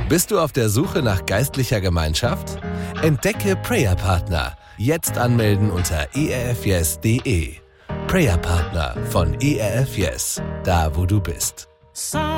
Bist du auf der Suche nach geistlicher Gemeinschaft? Entdecke Prayer Partner. Jetzt anmelden unter erfyes.de. Prayer Partner von ERF Yes, da wo du bist.